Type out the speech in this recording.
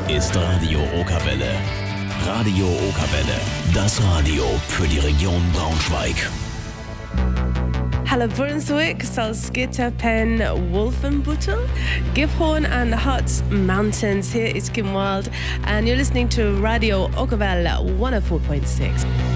ist Radio Okerwelle. Radio Okerwelle, das Radio für die Region Braunschweig. Hello Brunswick, Salzgitter-Pen, Wolfenbüttel, Gifhorn and Harz Mountains. Here is Kim Wilde and you're listening to Radio Okerwelle 104.6.